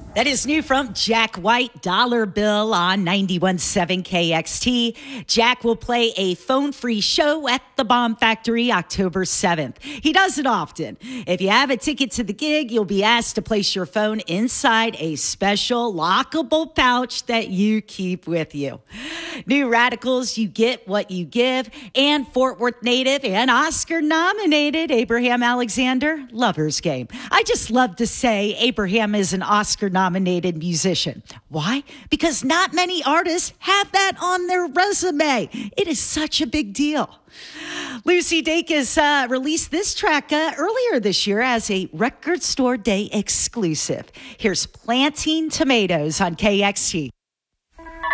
That is new from Jack White, Dollar Bill on 91.7 KXT. Jack will play a phone-free show at the Bomb Factory October 7th. He does it often. If you have a ticket to the gig, you'll be asked to place your phone inside a special lockable pouch that you keep with you. New Radicals, You Get What You Give, and Fort Worth native and Oscar-nominated Abraham Alexander, Lover's Game. I just love to say Abraham is an Oscar-nominated musician. Why? Because not many artists have that on their resume. It is such a big deal. Lucy Dacus released this track earlier this year as a Record Store Day exclusive. Here's Planting Tomatoes on KXT.